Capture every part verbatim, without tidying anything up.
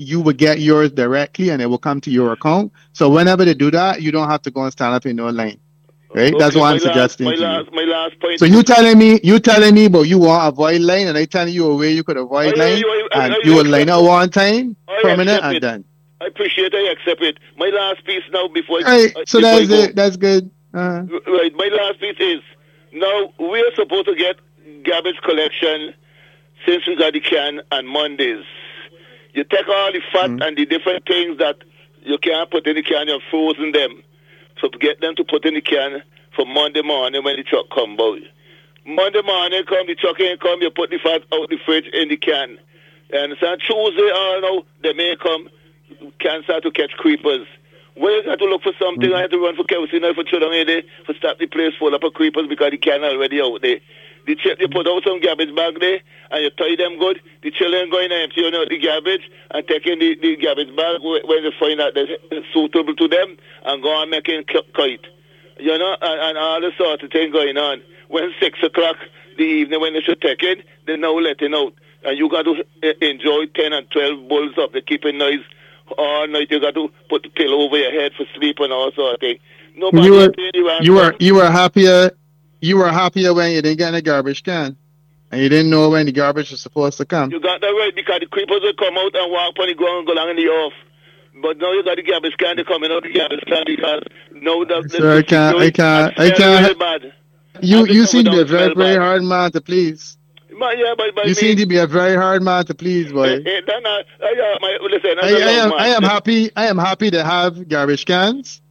you will get yours directly and it will come to your account. So whenever they do that, you don't have to go and stand up in no line. Right? That's Okay, what my I'm last, suggesting my to you. last, my last point So is, you telling me, you telling me, but you want to avoid line, and I telling you a way you could I avoid hear line, you, I, I, and I you will line accept up it. one time, I permanent, accept and it. done. I appreciate it, I accept it. My last piece now before Right. I, So before I that's go. it. That's good. Uh, Right, my last piece is, now we're supposed to get garbage collection since we got the can on Mondays. You take all the fat mm, and the different things that you can't put in the can, you're frozen them. So to get them to put in the can for Monday morning when the truck come, boy. Monday morning come, the truck ain't come, you put the fat out the fridge in the can. And so Tuesday, all now, they may come, can start to catch creepers. When you got to look for something, mm, I have to run for kerosene or for children in there to stop the place full up of creepers because the can already out there. The ch- you put out some garbage bag there and you tie them good. The children going and empty out the garbage and taking the, the garbage bag when they find out that's suitable to them and go and making kite. You know, and, and all the sort of thing going on. When six o'clock the evening when they should take it, they're now letting out. And you got to enjoy ten and twelve bulls up. They're keeping noise all night. You got to put the pillow over your head for sleep and all sort of thing. Nobody you were, paying the you were, ransom. you were happier. You were happier when you didn't get in a garbage can, and you didn't know when the garbage was supposed to come. You got that right because the creepers will come out and walk on the ground and go along in the off. But now you got the garbage can to coming out the garbage can because now the, the, Sir, I can't, I can't, I smell can't. really bad. You, And the you cover seem to be a don't very, smell very bad. hard man to please. But yeah, but, but You me, seem to be a very hard man to please, boy. eh, that not, uh, yeah, my, listen, I, that's a I love am, man. I am happy. I am happy to have garbage cans.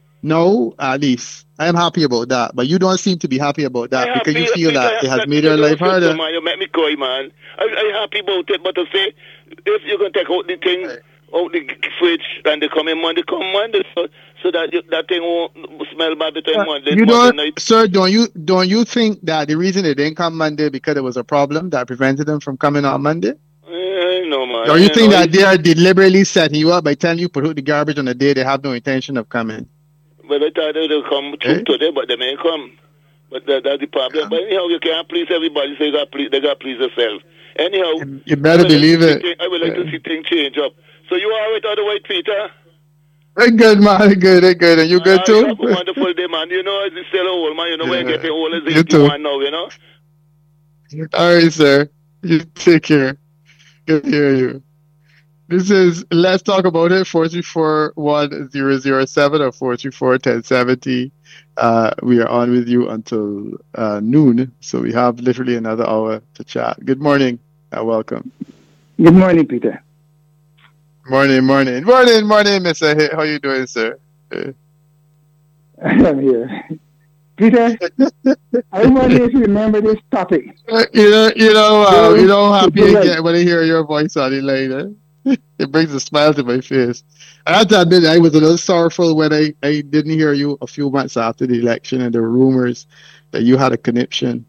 No, at least I am happy about that. But you don't seem to be happy about that I because happy, you feel Peter, that it has that, made Peter, your life don't feel so, harder. man. You make me cry, man. I, I happy about it, but to say, if you can take out the thing out the fridge and they come in Monday, come Monday, so, so that you, that thing won't smell bad between Uh, Monday, you Monday don't, night. sir. Don't you don't you think that the reason they didn't come Monday because there was a problem that prevented them from coming on Monday? Eh, no, man. Or you I think know. that they are deliberately setting you up by telling you put out the garbage on the day they have no intention of coming? Well, I thought they would come Eh? today, but they may come. But that, that's the problem. Yeah. But anyhow, you can't please everybody, so you got please, they got to please yourself. Anyhow, You you I better would like believe to see it. thing, I would like to Yeah. see things change up. So you all right otherwise, Peter? Hey, good man, good, hey, good, and you And good all you too? have a wonderful day, man. You know, it's still old, man. You know, when you Yeah. get old as You too. eighty-one now, you know? All right, sir. You take care. Good to hear you. This is Let's Talk About It, four three four, one zero zero seven or four three four, one oh seven oh. Uh, we are on with you until uh, noon, so we have literally another hour to chat. Good morning. Uh, welcome. Good morning, Peter. Morning, morning. Morning, morning, Mister Hit. How you doing, sir? Uh, I'm here. Peter, I wonder if you remember this topic. You know, you know, uh, you Daring know how to happy I delay. get when I hear your voice on the line. Eh? It brings a smile to my face. I have to admit, I was a little sorrowful when I, I didn't hear you a few months after the election and the rumors that you had a conniption.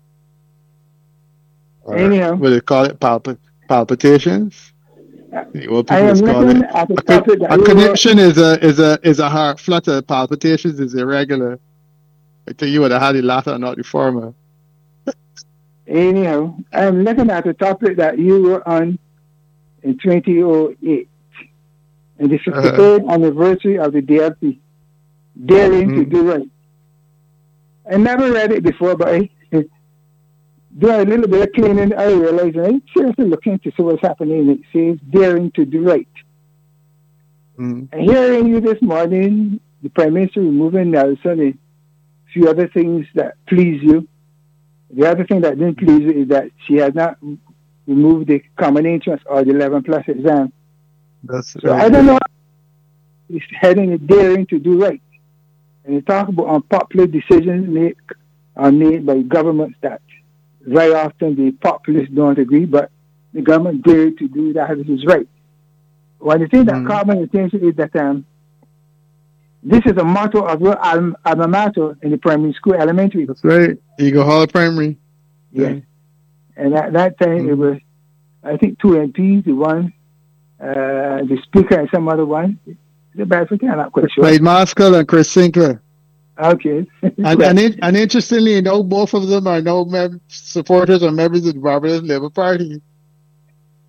Or Anyhow, what do they call it? Palp- palpitations? The old I people am just call looking it. at a A, con- topic that a you wrote. conniption is a is a is a heart flutter. Palpitations is irregular. I tell you what, I had the latter, not the former. Anyhow, I am looking at a topic that you were on in twenty oh eight. And this is the Uh, third anniversary of the D L P, Daring to mm, Do Right. I never read it before, but I do a little bit of cleaning. I realized I seriously looking to see what's happening. It says Daring to Do Right. mm, And hearing you this morning, the Prime Minister removing Nelson, a few other things that please you. The other thing that didn't please you is that she had not removed the common entrance or the eleven plus exam. that's So right. I don't know. It's heading is daring to do right. And you talk about unpopular decisions made are made by governments that very often the populace don't agree, but the government dared to do that which is right. One thing that Mm, caught my attention is that um, this is a motto of your alma, alma mater in the primary school, elementary. that's right. Eagle Hall Primary. Yes. Yeah. And at that time, it Mm. was, I think, two M Ps, the one, uh, the speaker, and some other one. Is it Bedford? I'm not quite sure. Clyde Maskell and Chris Sinclair. Okay. And Well, and, it, and interestingly, you know, both of them are now mem- supporters or members of the Barbados Labour Party.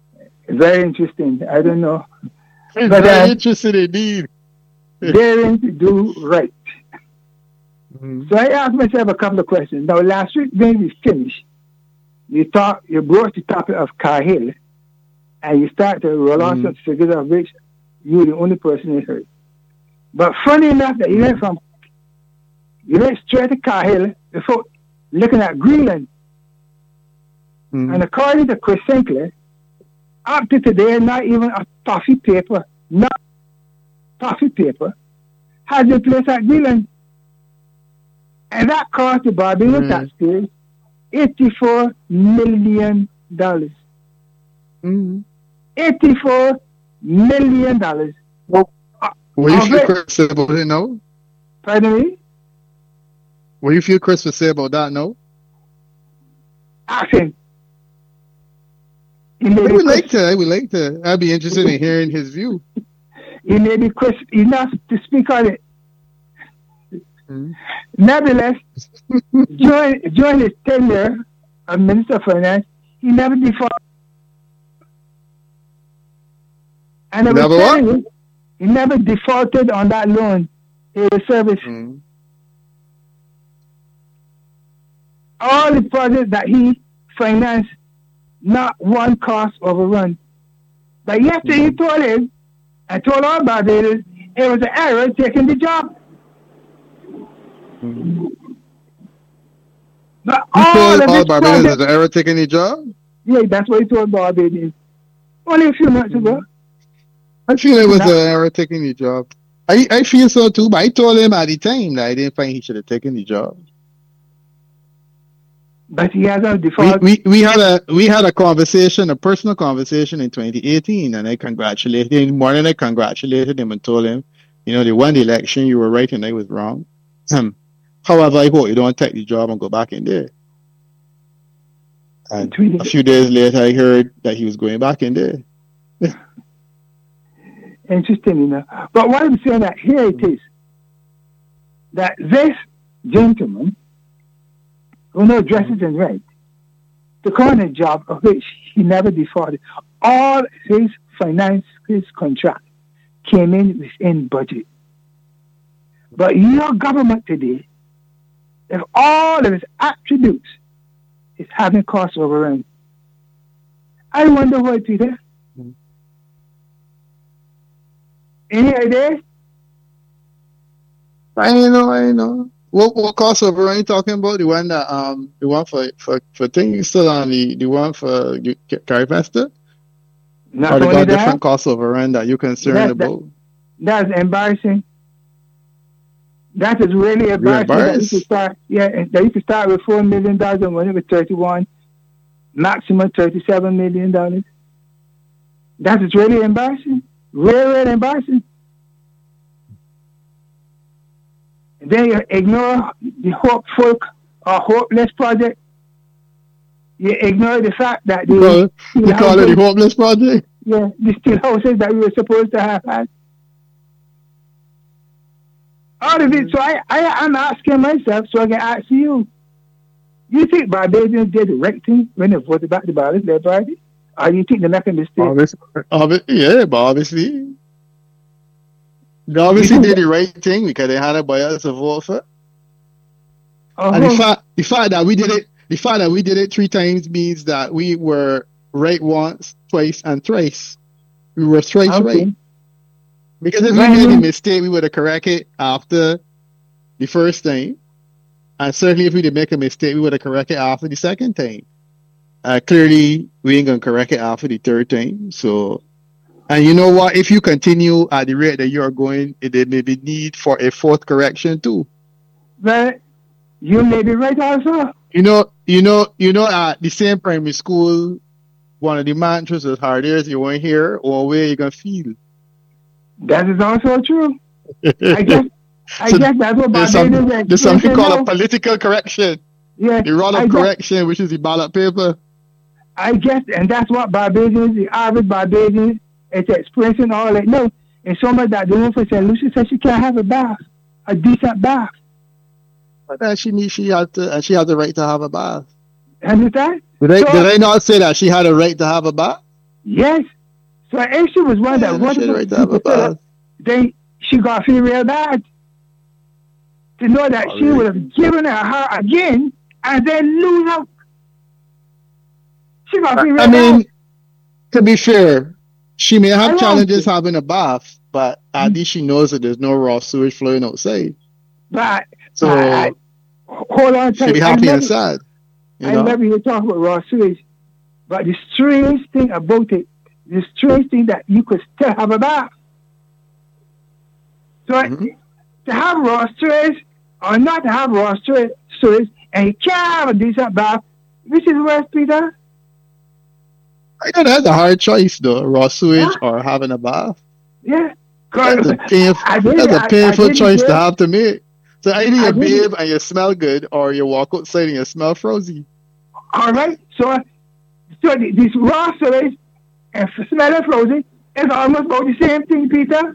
Very interesting. I don't know. It's But, very uh, interesting indeed. daring to do right. Mhm. So I asked myself a couple of questions. Now, last week when we finished, you talk, you brought the topic of Cahill, and you start to roll out Mhm. some figures of which you were the only person who heard. But funny enough, that you went from you went straight to Cahill before looking at Greenland. Mhm. And according to Chris Sinclair, up to today, not even a toffee paper, not toffee paper, has been placed at Greenland. And that cost the Barbados Mhm. taxpayers eighty-four million dollars. Mhm. eighty-four million dollars. What do you Of feel it, Chris say about it now? pardon me, What do you feel Chris would say about that now? ask him. He I may be would like Chris, to. I would like to. I'd be interested in hearing his view. he may be Chris enough to speak on it. Mhm. Nevertheless, during, during his tenure as Minister of Finance, he never defaulted. And I was Never telling you, he never defaulted on that loan. He was serviced. Mhm. All the projects that he financed, not one cost overrun. But yesterday he told him, I told all Barbados, it was an error taking the job. Mhm. But You all told of all this Barbadians project, that the error taking the job? yeah, that's what he told Barbadians. Only a few months ago. I feel it was Now- an error taking the job. I, I feel so too, but I told him at the time that I didn't think he should have taken the job. But he hasn't We, defaulted. we we had a we had a conversation, a personal conversation in twenty eighteen, and I congratulated him. More than I congratulated him and told him, you know, they won the election, you were right and I was wrong. Um, however, I hope you don't take the job and go back in there. And a few days later, I heard that he was going back in there. Interesting, you know. But what I'm saying that here it is that this gentleman who now dresses in red took on a job of which he never defaulted. All his finance, his contract came in within budget. But your government today, if all of its attributes is having cost overrun, I wonder why, Peter. Any idea? I know, I know. What what cost overrun are you talking about? The one that um the one for for for things still on the the one for Carifesta? Not Or they only got that, different cost overrun that you're concerned That- that- about? that's embarrassing. That is really embarrassing. That you embarrassed? could start, yeah, that you could start with four million dollars and when it was thirty-one, maximum thirty-seven million dollars. That is really embarrassing. Really, really embarrassing. And then you ignore the hopeful or hopeless project. You ignore the fact that the Well, steel you call it houses, the hopeless project? yeah, the steel houses that we were supposed to have had. All of it. So I, I, I'm asking myself, so I can ask you. You think Barbadians did the right thing when they voted back the Barbados Labour Party? Or you think they make a mistake? Obviously, obviously, yeah, but obviously, they obviously You did think- the right thing because they had a bias to vote for. Uh-huh. And the fact, the fact that we did it, the fact that we did it three times means that we were right once, twice, and thrice. We were thrice Okay. right. Because if we Right. made a mistake, we would have corrected it after the first time. And certainly if we did make a mistake, we would have corrected it after the second time. Uh, clearly, we ain't going to correct it after the third time. So, and you know what? If you continue at the rate that you're going, there may be need for a fourth correction too. But you may be right also. You know, you know, you know, at the same primary school, one of the mantras was hard as you weren't here or where you're going to feel. That is also true. I guess, I So guess that's what There's, Barbadians some, are there's something experiencing called a now. political correction. Yeah, The run I of guess, correction, which is the ballot paper. I guess, and that's what Barbadians, the average Barbadian, is experiencing all that. No, and so much that the woman for Saint Lucia said she can't have a bath, a decent bath. But then she need, she had to, and she had the right to have a bath. Understand? Did I, So- did I not say that she had a right to have a bath? Yes, So if she was one Yeah, that no wanted shit to right to have a fill bath. up, then she got to feel real bad. To know that Oh, she really? would have given her her again and then lose out. She got to I, feel I real bad. mean, to be fair, she may I have want challenges to. having a bath, but at least she knows that there's no raw sewage flowing outside. But, but I, So hold on she'll tight. be I happy love and it. sad, you I know? love you talk about raw sewage. But the strange thing about it, the strange thing that you could still have a bath. So Mm-hmm. to have raw sewage or not to have raw sewage, sewage and you can't have a decent bath, which is worse, Peter? I know that's a hard choice though, raw sewage Huh? or having a bath. Yeah. That's a painful, I did that's a I, I painful didn't choice to care. have to make. So either I you didn't. bathe and you smell good, or you walk outside and you smell frozy. All right. So, so the- this raw sewage and f- smell of frozen is almost about the same thing, Peter.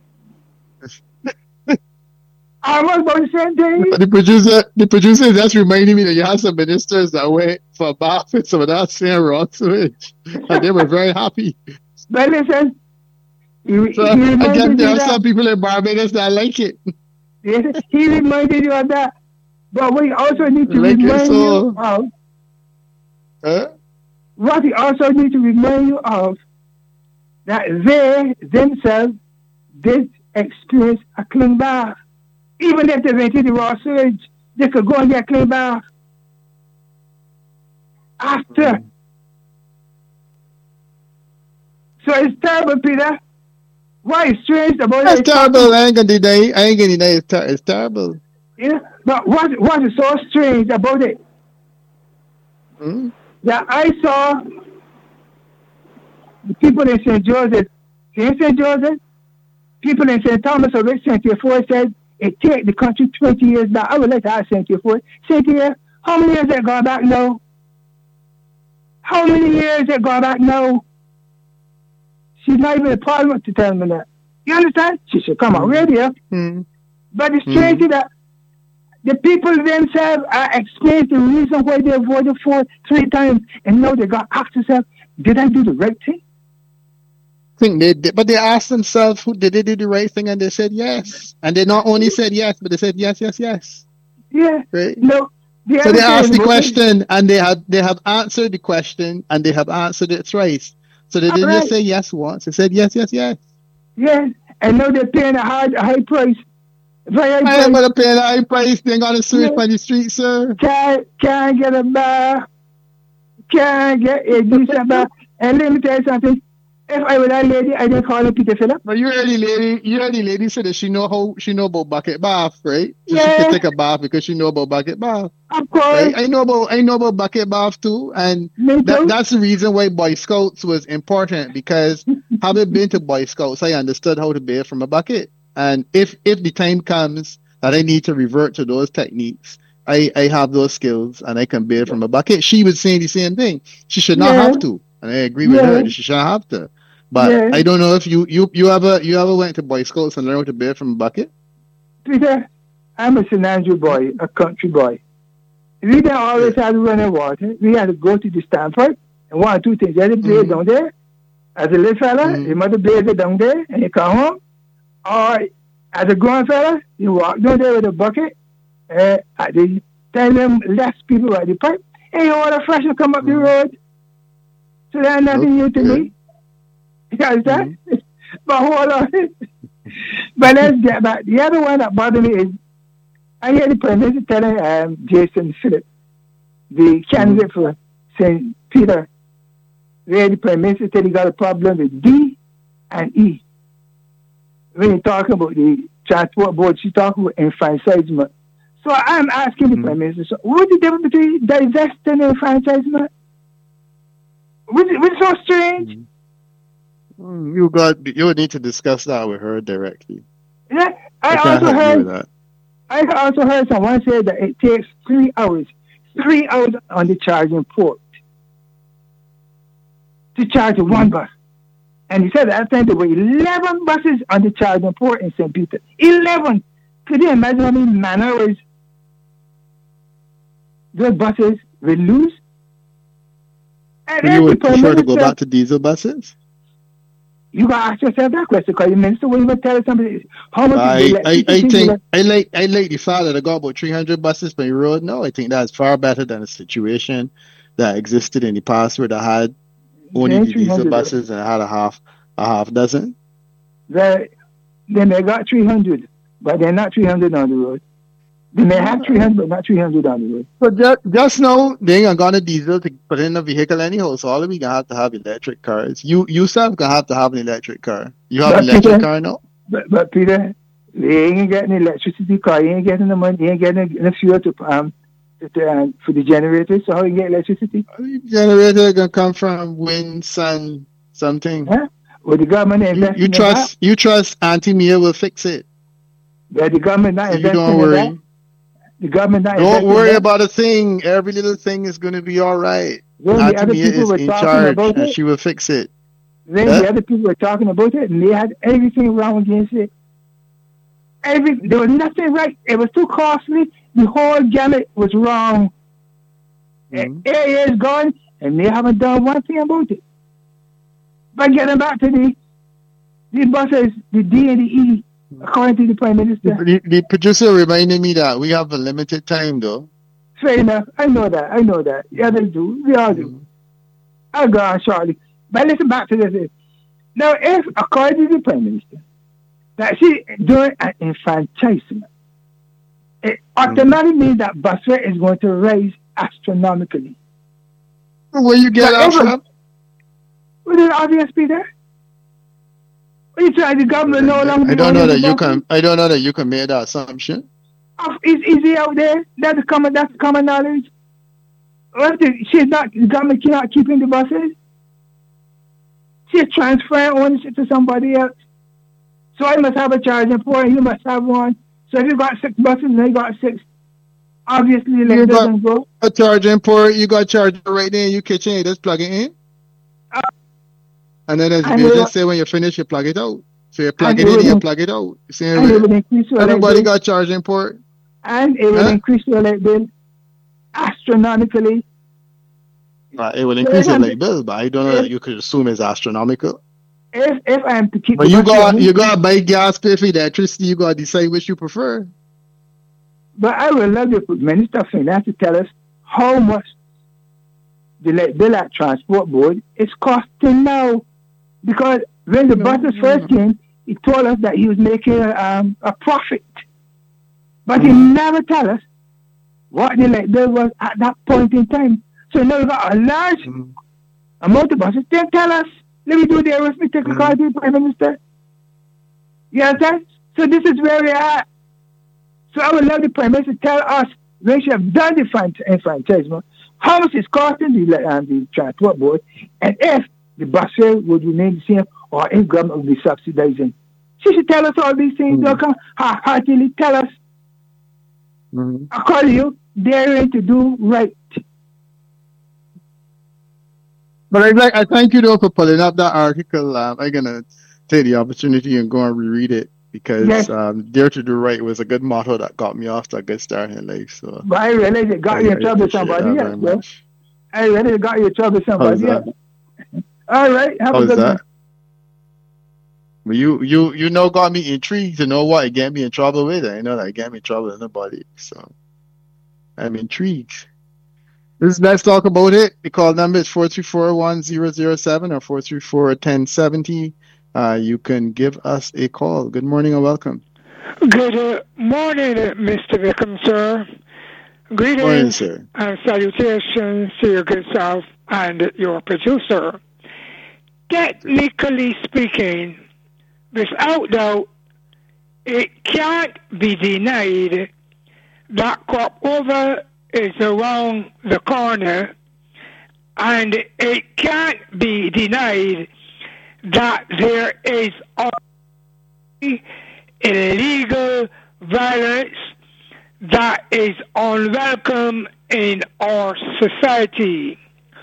Almost about the same thing. The producer, the producer is just reminding me that you have some ministers that went for a bath with some of that same raw sewage, and they were very happy. But listen, he, So he I guess reminded there you are that. some people in Barbados that like it. Yes, he reminded you of that. But we also need to Like it, remind so- you of Huh? what we also need to remind you of that they themselves did experience a clean bath. Even if they went to the raw sewage, they could go and get a clean bath. After. So it's terrible, Peter. What is strange about That's it? terrible. I ain't gonna deny. I ain't gonna deny it's, ter- it's terrible. Yeah, but what what is so strange about it? Hmm? That I saw the people in Saint Joseph, in Saint Joseph, people in Saint Thomas of Saint Theophilus said it take the country twenty years back. I would like to ask Saint Theophilus, Saint Theophilus, how many years it gone back now? How many years it gone back now? She's not even in Parliament to tell me that. You understand? She should come on radio. Hmm. But it's strange Mhm. that the people themselves are explaining the reason why they voted for three times, and now they got asked themselves, did I do the right thing? Think they did, but they asked themselves, who did they do the right thing, and they said yes. And they not only said yes, but they said yes, yes, yes. Yeah. Right? No. The So they other asked thing the about it- question, and they have they have answered the question, and they have answered it thrice. So they didn't Alright. just say yes once; they said yes, yes, yes. Yeah. And now they're paying a high, a high price. Very high I price. am gonna pay the high price. They got to search Yeah. on the street, sir. Can't, can't get a bar. Can't get a decent bar. And let me tell you something. If I were that lady, I didn't call her Peter Phillip. But you heard the lady, you heard the lady said that she know how she know about bucket bath, right? So she Yeah. can take a bath because she know about bucket bath. Of course. Right? I know about I know about bucket bath too, and Me that, too. that's the reason why Boy Scouts was important, because having been to Boy Scouts, I understood how to bathe from a bucket. And if if the time comes that I need to revert to those techniques, I, I have those skills and I can bathe from a bucket. She was saying the same thing. She should not Yeah. have to, and I agree with Yeah. her that she shouldn't have to. But Yeah. I don't know if you, you you ever you ever went to Boy Scouts and learned how to bathe from a bucket. Peter, I'm a Saint Andrew boy, a country boy. We didn't always have to run in water. We had to go to the Stanford and one or two things. You had to bathe Mhm. down there. As a little fella, Mhm. your mother bathed down there and you come home. Or as a grown fella, you walk down there with a bucket. Uh, at the time them less people at the pipe. And you water fresh and come up the Mhm. road. So that's nothing new to Okay. me. You understand? But hold on. But let's get back. The other one that bothered me is I hear the Prime Minister telling um, Jason Phillips, the candidate for Saint Peter, where the Prime Minister said he got a problem with D and E. When you're talking about the transport board, she's talking about enfranchisement. So I'm asking the Mhm. Prime Minister, so what's the difference between divesting and enfranchisement? What's, what's so strange? Mm, You got you would need to discuss that with her directly. Yeah, I, I can't also help you heard with that. I also heard someone say that it takes three hours, three hours on the charging port to charge one bus. And he said that time there were eleven buses on the charging port in Saint Peter. eleven! Could you imagine how many man hours those buses will lose? And So you then the would Prime prefer to go Minister- back to diesel buses? You got to ask yourself that question because the minister will even tell somebody how much I, is I, I think I like I like the fact that I got about three hundred buses per road. No, I think that's far better than a situation that existed in the past where they had only the diesel buses and I had a half a half dozen. They, then they got three hundred, but they're not three hundred on the road. They may have three hundred, but not three hundred on the road. So just, just now, they ain't gonna diesel to put in a vehicle anyhow, so all of we gonna have to have electric cars. You yourself gonna have to have an electric car. You have an electric Peter, car now? But, but Peter, they ain't getting electricity car. You ain't getting the money. You ain't getting enough fuel to, um, to, to, um, for the generators. So how you get electricity? The generator gonna come from wind, sun, something. Huh? Well, the government investing you, you trust, in You trust Auntie Mia will fix it. But the government not so investing you don't in worry. that. The government not Don't worry in about a thing. Every little thing is going to be all right. Then Auntie the other Mia people is were in talking charge, about and it. she will fix it. Then huh? the other people were talking about it, and they had everything wrong against it. Every there was nothing right. It was too costly. The whole gamut was wrong. Mm-hmm. Eight years gone, and they haven't done one thing about it. But getting back to the the buses, the D and the E. According to the Prime Minister. The, the producer reminded me that we have a limited time, though. Fair enough. I know that. I know that. Yeah, they do. We all do. Mm-hmm. I'll go on shortly. But listen back to this. Now, if, according to the Prime Minister, that she doing an enfranchisement, it automatically mm-hmm. means that bus fare is going to rise astronomically. Where you get that from? Well, the obvious, Peter. You try the government no longer. I don't know that you can. I don't know that you can make that assumption. Is easy out there? That's common. That's common knowledge. What the, she's not. The government cannot keep in the buses. She's transferring ownership to somebody else. So I must have a charging port. You must have one. So if you got six buses and they got six, obviously the doesn't go. A charging port. You got a charger right there in your kitchen. You just plug it in. Uh, And then as you just say when you finish, you plug it out. So you plug it in and you plug it out. You see and it would increase your Everybody got charging port. And it will huh? increase your light bill astronomically. Uh, it will increase your light bill, but I don't know if, that you could assume it's astronomical. If if I am to keep But you got you got to buy gas, pay for electricity, you got to decide which you prefer. But I would love the Minister of Finance to tell us how much the light bill at Transport Board is costing now. Because when the buses first came, he told us that he was making a, um, a profit. But mm. he never tell us what the light bill was at that point in time. So now we got a large mm. amount of buses. Then tell us, let me do the arithmetic mm. according to the Prime Minister. You understand? So this is where we are. So I would love the Prime Minister to tell us, when she have done the enfranchisement, how much it's costing the, um, the Transport Board, and if the bus fare would remain the same, or if government will be subsidizing. She should tell us all these things. Mm-hmm. They'll come heartily tell us. Mm-hmm. According to you, daring to do right. But I like, I thank you though for pulling up that article. Um, I'm gonna take the opportunity and go and reread it because yes. um, dare to do right was a good motto that got me off to a good start in life. So, but I realized it got I, you in trouble with somebody else. Bro. I realized it got you in trouble with somebody else. All right, have How's a good that? one. Well, you you you know got me intrigued to know what it get me in trouble with. I know that it get me in trouble with nobody, so I'm intrigued. This is Let's Talk About It. The call number is four three four, one zero zero seven or four three four, one zero seven zero. Uh, you can give us a call. Good morning and welcome. Good uh, morning, uh, Mister Wickham, sir. Greetings morning, sir. And salutations to your good self and your producer. Technically speaking, without doubt, it can't be denied that crop over is around the corner, and it can't be denied that there is illegal violence that is unwelcome in our society.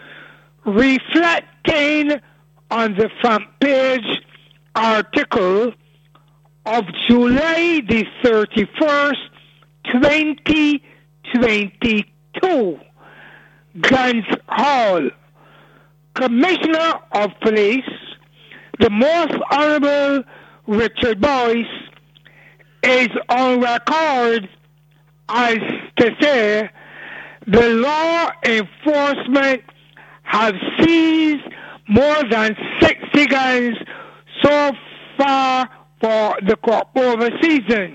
Reflecting on the front page article of July the thirty-first, twenty twenty-two, Glens Hall, Commissioner of Police, the most honorable Richard Boyce is on record as to say the law enforcement have seized more than sixty guns so far for the crop over season.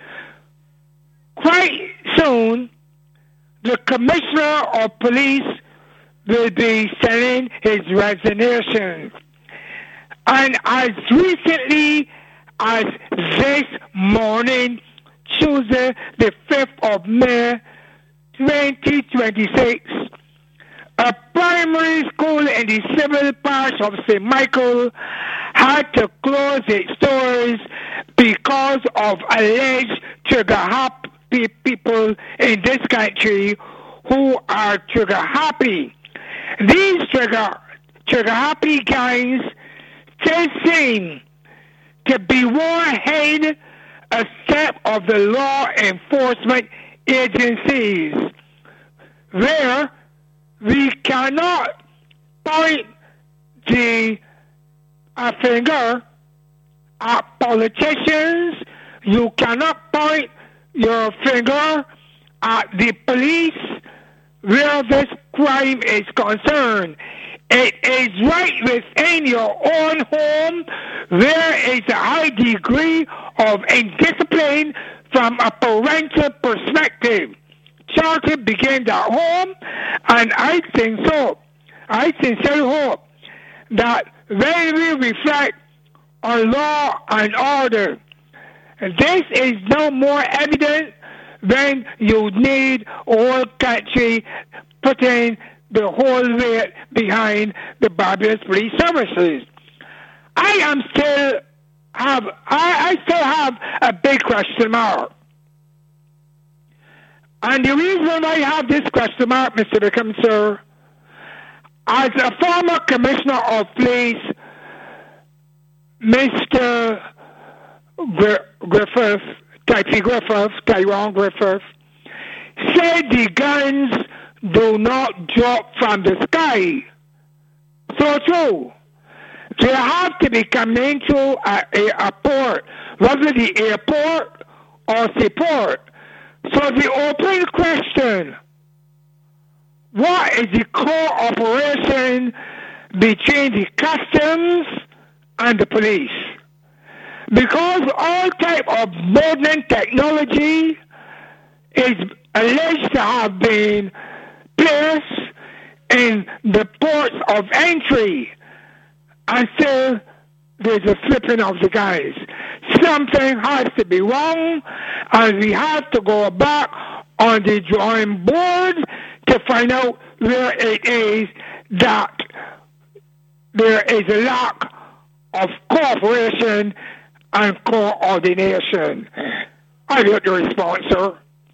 Quite soon, the Commissioner of Police will be sending his resignation. And as recently as this morning, Tuesday, the fifth of May, twenty twenty-six, a primary school in the civil parish of Saint Michael had to close its doors because of alleged trigger-happy people in this country who are trigger-happy. These trigger, trigger-happy guys just seem to be one ahead a step of the law enforcement agencies, where we cannot point the a finger at politicians. You cannot point your finger at the police where this crime is concerned. It is right within your own home where is a high degree of indiscipline from a parental perspective. Childhood begins at home, and I think so. I sincerely hope that when we reflect on law and order, this is no more evident when you need a whole country putting the whole weight behind the Barbados Police Services. I am still have I, I still have a big question mark. And the reason I have this question mark, Mister Wickham, sir, as a former commissioner of police, Mister Gr- Griffith, Typee Griffith, Tyrone Griffith, said the guns do not drop from the sky. So true. They have to be coming to a, a, a port, whether the airport or the port. So the open question, what is the cooperation between the customs and the police? Because all type of modern technology is alleged to have been placed in the ports of entry, and still there's a flipping of the guys. Something has to be wrong, and we have to go back on the drawing board to find out where it is that there is a lack of cooperation and coordination. I get your response, sir.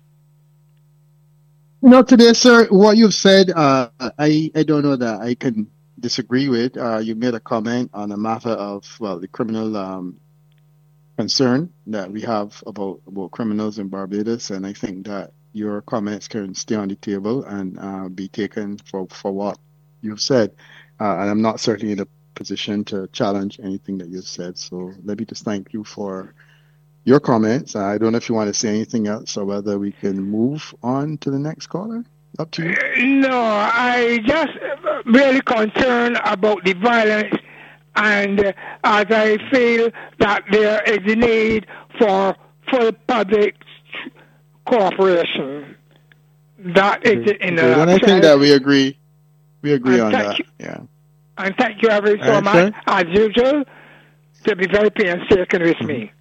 You know, today, sir, what you've said, uh, I, I don't know that I can disagree with. Uh, you made a comment on a matter of, well, the criminal um, concern that we have about, about criminals in Barbados, and I think that your comments can stay on the table and uh, be taken for, for what you've said. Uh, and I'm not certainly in a position to challenge anything that you've said. So let me just thank you for your comments. I don't know if you want to say anything else or whether we can move on to the next caller. Up to you. No, I just really concerned about the violence, and uh, as I feel that there is a need for full public cooperation. That is Okay. in Okay. the. And I think that we agree. We agree on that. You. Yeah. And thank you ever so All right, much, sir. as usual, to be very painstaking with Mm-hmm. me.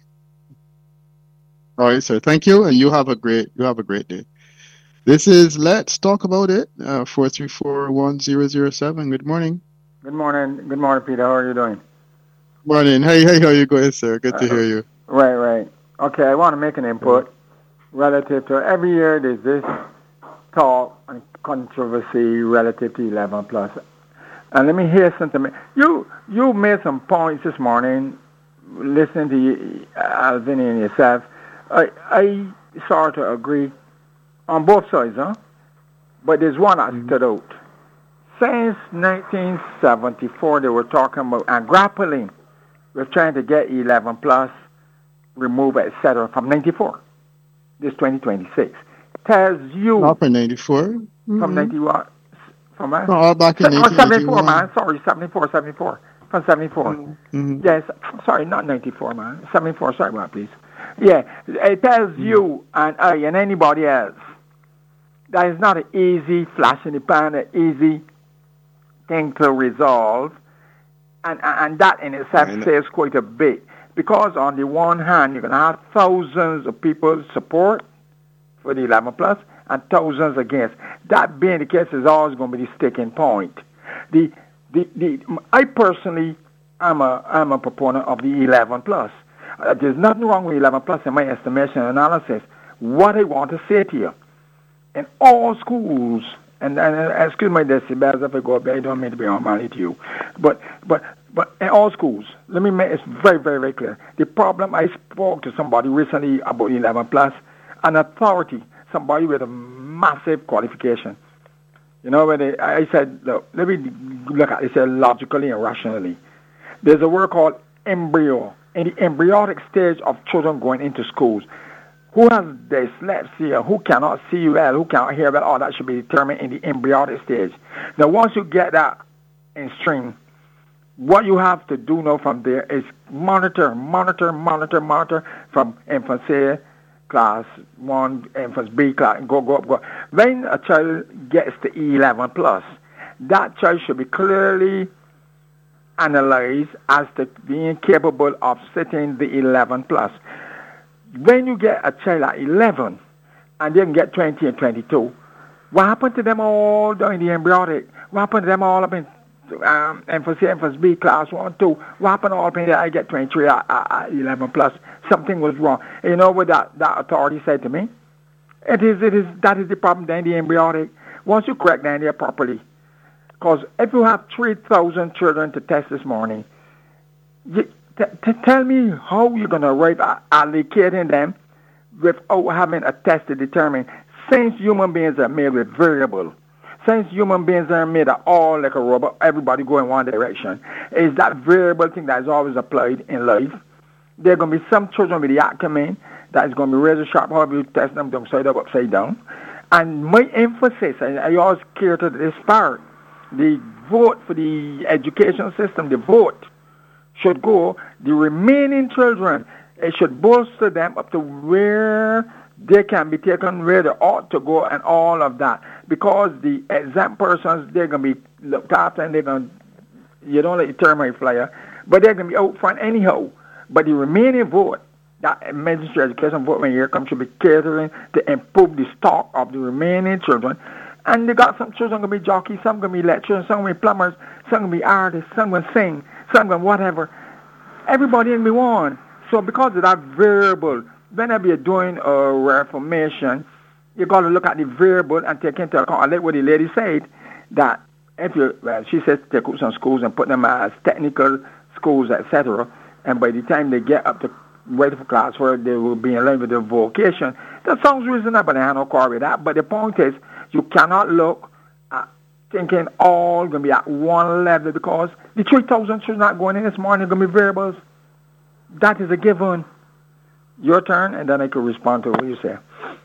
All right, sir. Thank you, and you have a great you have a great day. This is Let's Talk About It, uh, four three four, one zero zero seven. Good morning. Good morning. Good morning, Peter. How are you doing? Morning. Hey, hey, how you going, sir? Good to Uh, hear you. Right, right. Okay, I want to make an input relative to every year there's this talk and controversy relative to eleven plus. And let me hear something. You you made some points this morning, listening to you, Alvin and yourself. I I sort of agree on both sides, huh? But there's one that stood out. Since nineteen seventy-four, they were talking about and grappling with trying to get eleven plus removed, et cetera from ninety-four. This twenty twenty-six tells you. Not from ninety-four. Mm-hmm. From ninety-one. From uh, no, all back in oh, seventy-four, man. Sorry, seventy-four, seventy-four. From seventy-four. Mm-hmm. Yes, sorry, not ninety-four, man. seventy-four, sorry about please. Yeah, it tells mm-hmm. you and I and anybody else that it's not an easy flash in the pan, an easy thing to resolve, and and that in itself says quite a bit, because on the one hand you're going to have thousands of people support for the eleven plus and thousands against. That being the case is always going to be the sticking point. The the the I personally am a I'm a proponent of the eleven plus. Uh, there's nothing wrong with eleven plus in my estimation and analysis. What I want to say to you, in all schools. And, and, and excuse my decibels if I go up, I don't mean to be unmanly to you. But but but in all schools, let me make it very, very, very clear. The problem, I spoke to somebody recently about eleven plus, an authority, somebody with a massive qualification. You know, when they, I said, look, let me look at it, said logically and rationally. There's a word called embryo. In the embryonic stage of children going into schools, who has dyslexia, who cannot see well, who cannot hear well, all that should be determined in the embryonic stage. Now, once you get that in string, what you have to do now from there is monitor, monitor, monitor, monitor from infancy, class one, infancy B, class, go, go, go. When a child gets to eleven plus, that child should be clearly analyzed as to being capable of sitting the eleven plus. When you get a child at eleven and they can get twenty and twenty-two, what happened to them all down in the embryonic? What happened to them all up in um, infancy, infancy B, class one, two? What happened all up in there? I get twenty-three at, at, at eleven plus. Something was wrong. And you know what that, that authority said to me? It is, it is, that is the problem down in the embryonic. Once you correct down there properly, because if you have three thousand children to test this morning, you, T- t- tell me how you're going to arrive at allocating them without having a test to determine. Since human beings are made with variable, since human beings are made of all like a robot, everybody go in one direction, is that variable thing that is always applied in life. There are going to be some children with the acumen that is going to be razor sharp, however you test them, upside up, upside down. And my emphasis, and I always care to this part, the vote for the education system, the vote, should go, the remaining children, it should bolster them up to where they can be taken, where they ought to go, and all of that. Because the exempt persons, they're going to be looked after, and they're going to, you don't let the termite flyer, but they're going to be out front anyhow. But the remaining vote, that ministry education vote when here comes, should be catering to improve the stock of the remaining children. And they got some children going to be jockeys, some going to be lecturers, some going to be plumbers, some going to be artists, some going to sing, some going to whatever. Everybody in me one. So because of that variable, whenever you're doing a reformation, you got to look at the variable and take into account. I like what the lady said, that if you, well, she says take up some schools and put them as technical schools, et cetera. And by the time they get up to ready for class where they will be in line with their vocation, that sounds reasonable, and I have no quarrel with that. But the point is, you cannot look at thinking all going to be at one level, because the three thousand children not going in this morning are going to be variables. That is a given. Your turn, and then I could respond to what you say.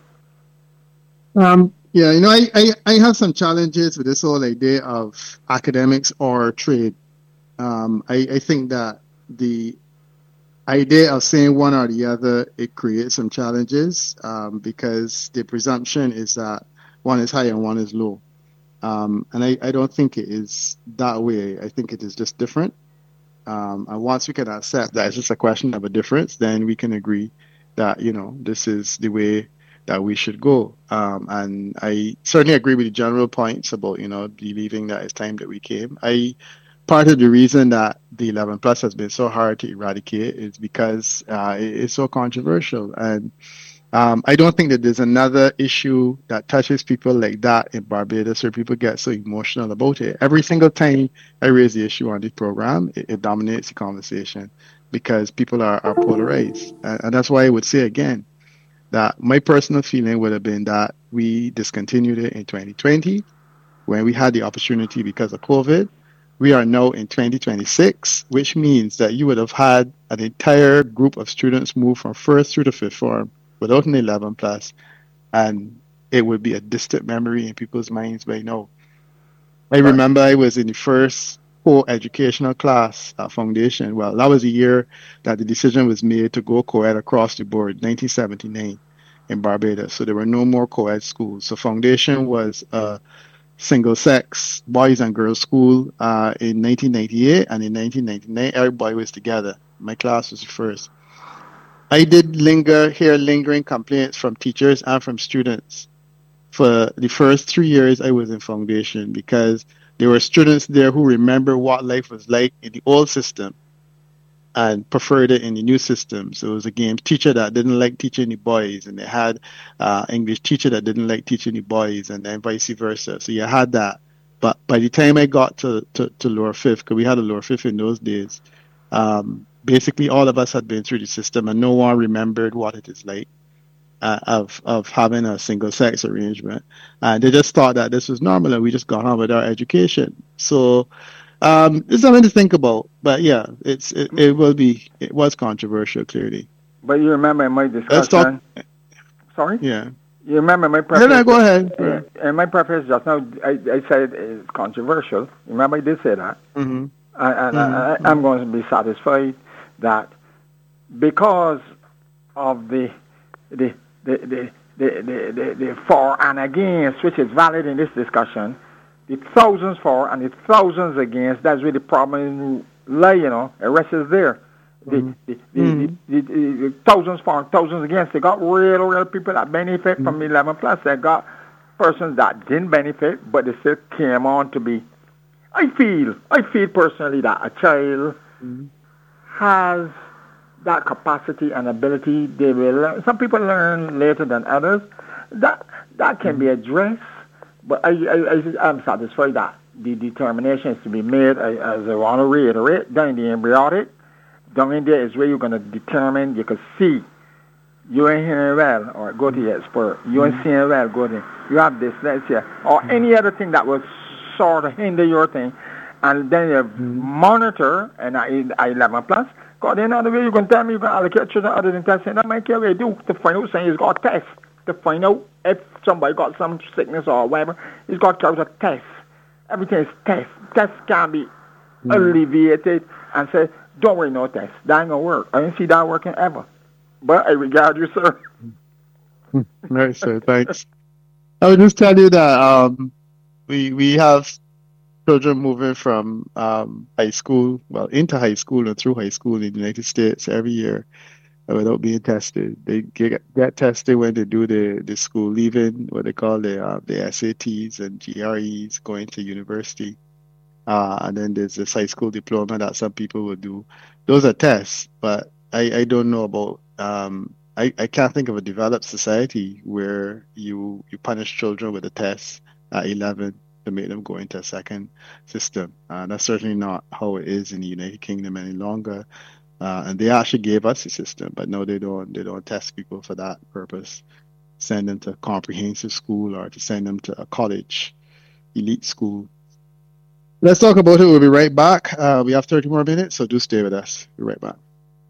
Um, yeah, you know, I, I, I have some challenges with this whole idea of academics or trade. Um, I, I think that the idea of saying one or the other, it creates some challenges um, because the presumption is that one is high and one is low. Um, and I, I don't think it is that way. I think it is just different. Um, and once we can accept that it's just a question of a difference, then we can agree that, you know, this is the way that we should go. Um, and I certainly agree with the general points about, you know, believing that it's time that we came. I part of the reason that the eleven plus has been so hard to eradicate is because uh, it, it's so controversial. And um, I don't think that there's another issue that touches people like that in Barbados where people get so emotional about it. Every single time I raise the issue on the program, it, it dominates the conversation because people are, are polarized. And, and that's why I would say again that my personal feeling would have been that we discontinued it in twenty twenty when we had the opportunity because of COVID. We are now in twenty twenty-six, which means that you would have had an entire group of students move from first through to fifth form without an eleven plus, and it would be a distant memory in people's minds by now. I remember I was in the first co-educational class at Foundation. Well, that was the year that the decision was made to go co-ed across the board, nineteen seventy-nine in Barbados. So there were no more co-ed schools. So Foundation was a single-sex boys and girls school uh, in nineteen ninety-eight, and in nineteen ninety-nine, everybody was together. My class was the first. I did linger, hear lingering complaints from teachers and from students for the first three years I was in Foundation, because there were students there who remember what life was like in the old system and preferred it in the new system. So it was a game teacher that didn't like teaching the boys, and they had uh, English teacher that didn't like teaching the boys, and then vice versa. So you had that. But by the time I got to, to, to lower fifth, because we had a lower fifth in those days, um, basically all of us had been through the system, and no one remembered what it is like uh, of of having a single sex arrangement. And they just thought that this was normal, and we just got on with our education. So Um, it's something to think about, but yeah, it's it, it will be it was controversial, clearly. But you remember in my discussion? Let's talk. Sorry. Yeah. You remember my preface? No, no, go ahead. Uh, in my preface just now, I, I said it's controversial. Remember, I did say that. Mm-hmm. And, and mm-hmm. I, I'm going to be satisfied that because of the the the the the, the, the, the for and against, which is valid in this discussion. The thousands for and the thousands against, that's where the problem lay, you know. The rest is there. The, mm-hmm. the, the, mm-hmm. the, the, the, the thousands for and thousands against. They got real, real people that benefit mm-hmm. from eleven plus. They got persons that didn't benefit, but they still came on to be. I feel, I feel personally that a child mm-hmm. has that capacity and ability. They will learn. Some people learn later than others. That, that can mm-hmm. be addressed. But I, I, I, I'm satisfied that the determination is to be made, as I want to reiterate, down in the embryonic. Down in there is where you're going to determine, you can see, you ain't hearing well, or go to your expert. You ain't seeing well, go to, you have dyslexia, or any other thing that will sort of hinder your thing. And then you monitor, and I eleven plus, because then another way you can tell me, you can allocate children other than testing. That might care what you do to find out saying he's got a test. To find out if somebody got some sickness or whatever, he's got to carry a test. Everything is test. Tests can be mm. alleviated and say, don't worry, no test. That ain't going to work. I didn't see that working ever. But I regard you, sir. Right, sir. Thanks. I would just tell you that um, we we have children moving from um, high school, well, into high school and through high school in the United States every year. Without being tested. They get, get tested when they do the, the school leaving, what they call the uh, the S A Ts and G R Es, going to university. Uh, and then there's this high school diploma that some people will do. Those are tests, but I, I don't know about, um, I, I can't think of a developed society where you, you punish children with a test at eleven to make them go into a second system. Uh, that's certainly not how it is in the United Kingdom any longer. Uh, and they actually gave us a system, but no, they don't. They don't test people for that purpose. Send them to comprehensive school or to send them to a college, elite school. Let's talk about it. We'll be right back. Uh, we have thirty more minutes, so do stay with us. We'll be right back.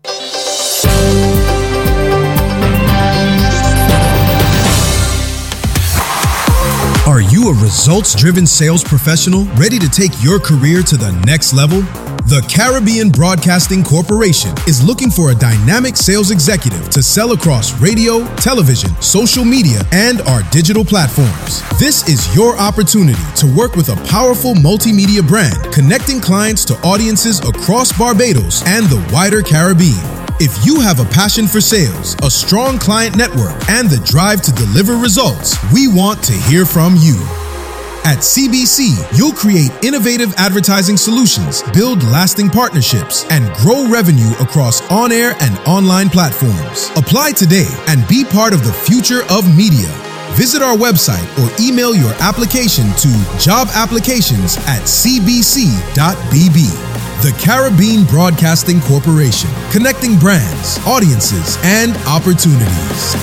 Are you a results-driven sales professional ready to take your career to the next level? The Caribbean Broadcasting Corporation is looking for a dynamic sales executive to sell across radio, television, social media, and our digital platforms. This is your opportunity to work with a powerful multimedia brand, connecting clients to audiences across Barbados and the wider Caribbean. If you have a passion for sales, a strong client network, and the drive to deliver results, we want to hear from you. At C B C, you'll create innovative advertising solutions, build lasting partnerships, and grow revenue across on-air and online platforms. Apply today and be part of the future of media. Visit our website or email your application to job applications at c b c dot b b. The Caribbean Broadcasting Corporation, connecting brands, audiences, and opportunities.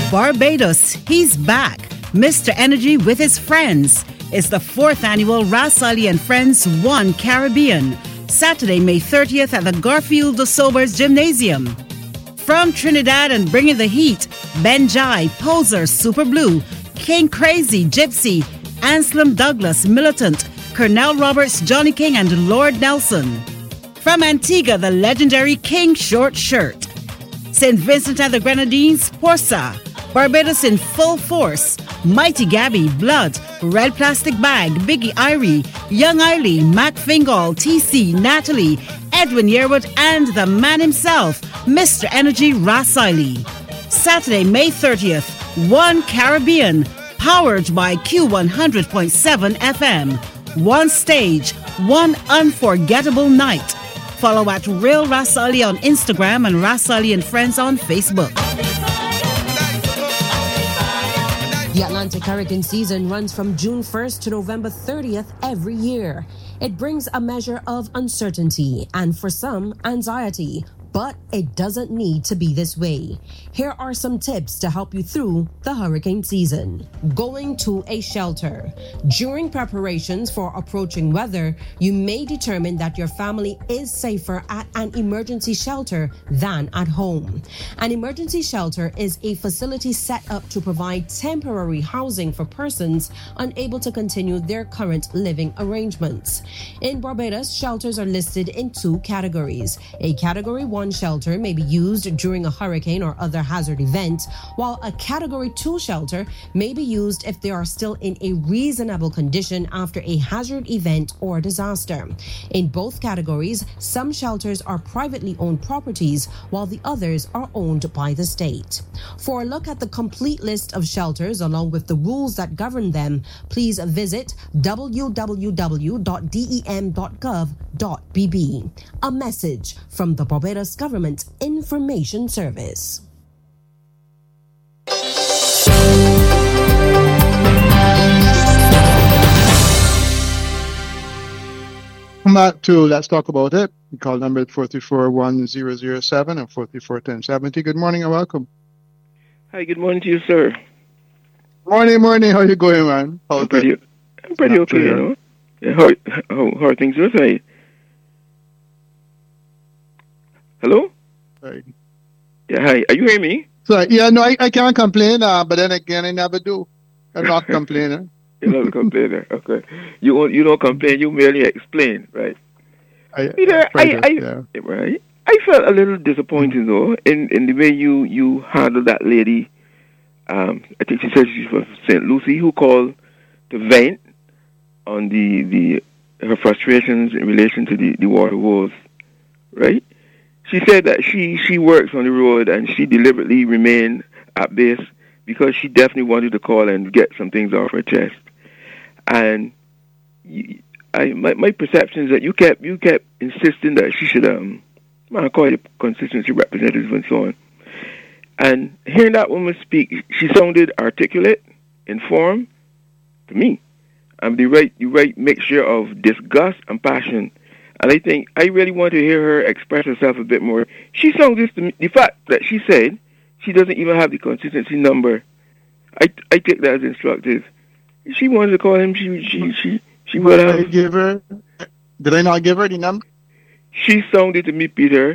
Barbados, he's back. Mister Energy with his friends. It's the fourth annual Ras Ali and Friends One Caribbean. Saturday, May thirtieth at the Garfield de Sobers Gymnasium. From Trinidad and bringing the heat, Benjai, Poser, Super Blue, King Crazy, Gypsy, Anselm Douglas, Militant, Colonel Roberts, Johnny King, and Lord Nelson. From Antigua, the legendary King Short Shirt. Saint Vincent and the Grenadines, Porsa. Barbados in full force, Mighty Gabby, Blood, Red Plastic Bag, Biggie Irie, Young Eiley, Mac Fingal, T C, Natalie, Edwin Yearwood, and the man himself, Mister Energy Ras Ali. Saturday, May thirtieth, One Caribbean, powered by Q one hundred point seven F M. One stage, one unforgettable night. Follow at Real Ras Ali on Instagram and Ras Ali and Friends on Facebook. The Atlantic hurricane season runs from June first to November thirtieth every year. It brings a measure of uncertainty and, for some, anxiety. But it doesn't need to be this way. Here are some tips to help you through the hurricane season. Going to a shelter. During preparations for approaching weather, you may determine that your family is safer at an emergency shelter than at home. An emergency shelter is a facility set up to provide temporary housing for persons unable to continue their current living arrangements. In Barbados, shelters are listed in two categories. A category one One shelter may be used during a hurricane or other hazard event, while a Category two shelter may be used if they are still in a reasonable condition after a hazard event or disaster. In both categories, some shelters are privately owned properties, while the others are owned by the state. For a look at the complete list of shelters along with the rules that govern them, please visit w w w dot d e m dot gov dot b b. A message from the Barbados Government Information Service. Come back to Let's Talk About It. We call number four three four, one zero zero seven and four three four, one zero seven zero. Good morning and welcome. Hi, good morning to you, sir. Morning, morning. How you going, man? How's I'm pretty, it? I'm pretty Not okay, clear. you know. Yeah, how, how, how are things your side? Hello? Right. Yeah, hi. Are you hearing me? So, yeah, no, I, I can't complain, uh, but then again, I never do. I'm not complaining. You're not a complainer. Okay. You won't, you don't complain, you merely explain, right? I, Peter, I, I, I, yeah. right? I felt a little disappointed, though, in, in the way you, you handled that lady. Um, I think she said she's from Saint Lucie, who called to vent on the, the her frustrations in relation to the, the water woes, right? She said that she, she works on the road and she deliberately remained at base because she definitely wanted to call and get some things off her chest. And you, I, my, my perception is that you kept you kept insisting that she should um, I call it constituency representative and so on. And hearing that woman speak, she sounded articulate, informed to me. And the right the right mixture of disgust and passion. And I think I really want to hear her express herself a bit more. She sounded to me, the fact that she said she doesn't even have the constituency number, I I take that as instructive. If she wanted to call him, she she she she would have. Did I give her? Did I not give her the number? She sounded to me, Peter.